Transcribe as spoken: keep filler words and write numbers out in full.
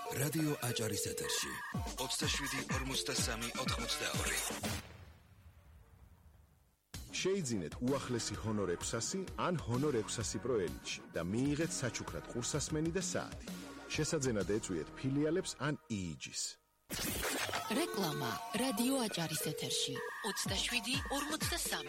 რადიო აჭარის ეთერში ოცდაშვიდი ორმოცდასამი ოთხმოცდაორი. შეიძინეთ უახლესი ჰონორ ექვსასი ან ჰონორ ექვსასი პრო ელიტში და მიიღეთ საჩუქრად ყურსასმენი და საათი. შესაძენად ეწვიეთ ფილიალებს ან იიჯის. რეკლამა რადიო აჭარის ეთერში ოცდაშვიდი ორმოცდასამი.